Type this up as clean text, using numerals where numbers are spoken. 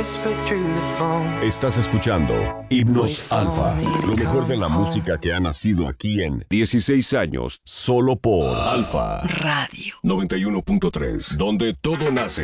whisper through the phone. Estás escuchando Himnos Alfa, lo mejor de la música que ha nacido aquí en 16 años, solo por Alfa Radio 91.3, donde todo nace.